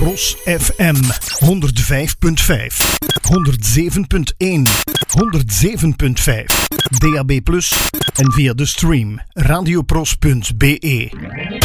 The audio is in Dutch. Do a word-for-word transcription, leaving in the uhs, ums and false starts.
Pros F M honderd vijf punt vijf, honderd zeven punt één, honderd zeven punt vijf, D A B plus, en via de stream radiopros punt be.